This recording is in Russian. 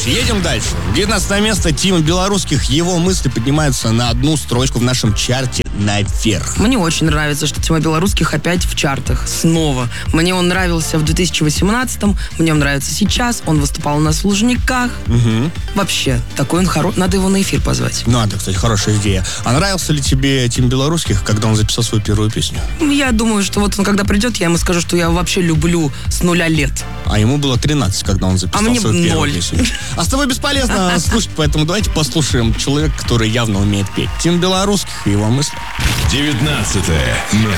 Давайте, едем дальше. 19 место Тима Белорусских. Его мысли поднимаются на одну строчку в нашем чарте наверх. Мне очень нравится, что Тима Белорусских опять в чартах. Снова. Мне он нравился в 2018-м, мне он нравится сейчас. Он выступал у нас в Лужниках. Угу. Вообще, такой он хороший. Надо его на эфир позвать. Надо, кстати, хорошая идея. А нравился ли тебе Тим Белорусских, когда он записал свою первую песню? Я думаю, что вот он когда придет, я ему скажу, что я вообще люблю с 0 лет. А ему было 13, когда он записал мне свою первую 0. песню. А с тобой бесполезно слушать, поэтому давайте послушаем человека, который явно умеет петь. Тим Белорусских и его мысли. 19 место.